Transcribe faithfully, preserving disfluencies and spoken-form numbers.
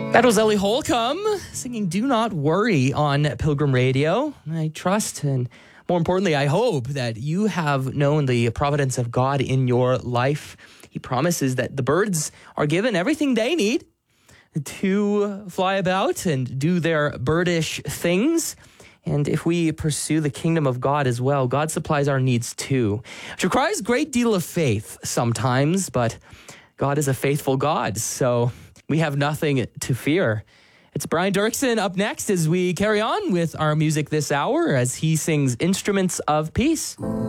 That was Ellie Holcomb singing Do Not Worry on Pilgrim Radio. I trust and more importantly, I hope that you have known the providence of God in your life. He promises that the birds are given everything they need to fly about and do their birdish things. And if we pursue the kingdom of God as well, God supplies our needs too. Which requires a great deal of faith sometimes, but God is a faithful God, so we have nothing to fear. It's Brian Dirksen up next as we carry on with our music this hour as he sings Instruments of Peace.